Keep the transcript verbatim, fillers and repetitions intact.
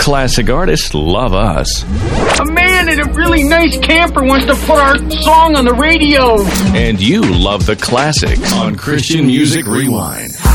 classic artists love us. A man in a really nice camper wants to put our song on the radio. And you love the classics on Christian Music Rewind.